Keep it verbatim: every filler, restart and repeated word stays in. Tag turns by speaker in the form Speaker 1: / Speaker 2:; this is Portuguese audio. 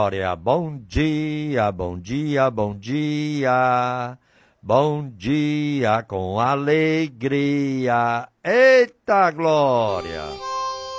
Speaker 1: Glória, bom dia, bom dia, bom dia. Bom dia com alegria. Eita, Glória!